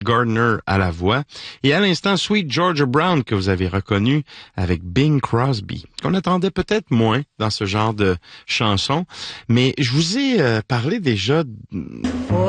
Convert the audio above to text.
Gardner à la voix. Et à l'instant, Sweet Georgia Brown, que vous avez reconnu avec Bing Crosby, qu'on attendait peut-être moins dans ce genre de chanson. Mais je vous ai parlé déjà